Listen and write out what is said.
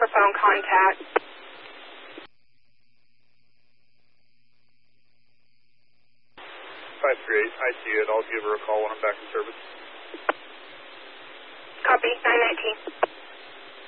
for phone contact. 538, I see it. I'll give her a call when I'm back in service. Copy, 919.